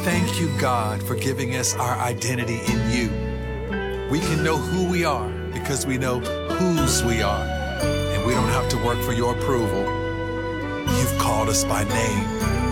Thank you, God, for giving us our identity in you. We can know who we are because we know whose we are, and we don't have to work for your approval. You've called us by name.